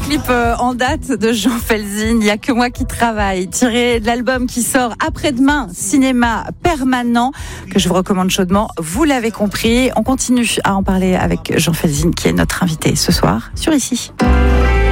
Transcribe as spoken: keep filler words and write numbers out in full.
clip en date de Jean Felzine, Il y a que moi qui travaille, tiré de l'album qui sort après-demain, Cinéma Permanent, que je vous recommande chaudement. Vous l'avez compris, on continue à en parler avec Jean Felzine, qui est notre invité ce soir sur Ici.